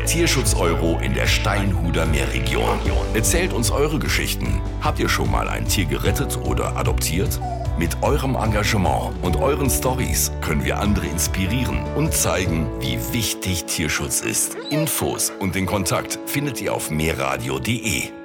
Tierschutz-Euro in der Steinhuder Meerregion. Erzählt uns eure Geschichten. Habt ihr schon mal ein Tier gerettet oder adoptiert? Mit eurem Engagement und euren Storys können wir andere inspirieren und zeigen, wie wichtig Tierschutz ist. Infos und den Kontakt findet ihr auf meerradio.de.